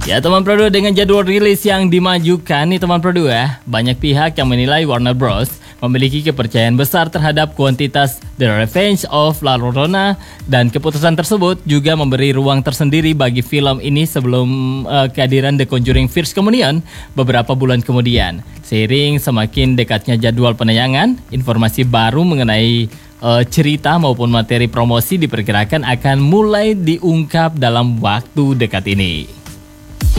Ya teman Prodo, dengan jadwal rilis yang dimajukan nih teman Prodo ya, banyak pihak yang menilai Warner Bros. Memiliki kepercayaan besar terhadap kuantitas The Revenge of La Llorona, dan keputusan tersebut juga memberi ruang tersendiri bagi film ini sebelum kehadiran The Conjuring First Communion beberapa bulan kemudian. Seiring semakin dekatnya jadwal penayangan, informasi baru mengenai cerita maupun materi promosi diperkirakan akan mulai diungkap dalam waktu dekat ini.